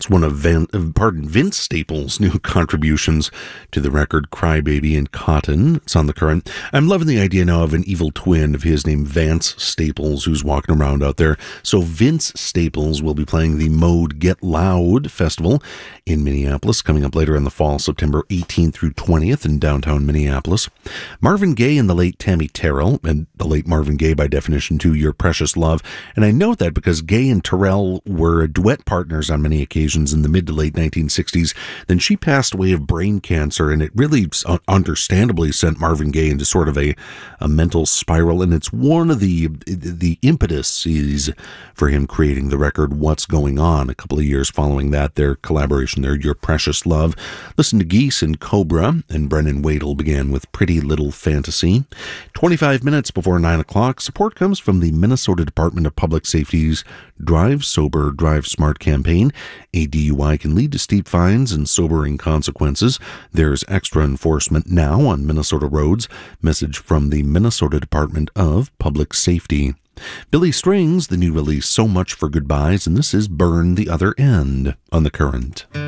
It's one of Vince Staples' new contributions to the record, Crybaby and Cotton. It's on the Current. I'm loving the idea now of an evil twin of his named Vance Staples, who's walking around out there. So Vince Staples will be playing the Mode Get Loud Festival in Minneapolis, coming up later in the fall, September 18th through 20th in downtown Minneapolis. Marvin Gaye and the late Tammy Terrell, and the late Marvin Gaye by definition too, Your Precious Love. And I note that because Gaye and Terrell were duet partners on many occasions in the mid to late 1960s. Then she passed away of brain cancer, and it really understandably sent Marvin Gaye into sort of a mental spiral. And it's one of the impetuses for him creating the record What's Going On. A couple of years following that, their collaboration there, Your Precious Love. Listen to Geese and Cobra, and Brennan Wadle began with Pretty Little Fantasy. 25 minutes before 9 o'clock, support comes from the Minnesota Department of Public Safety's Drive Sober, Drive Smart campaign. A DUI can lead to steep fines and sobering consequences. There's extra enforcement now on Minnesota roads. Message from the Minnesota Department of Public Safety. Billy Strings, the new release So Much for Goodbyes, and this is Burn the Other End on the Current.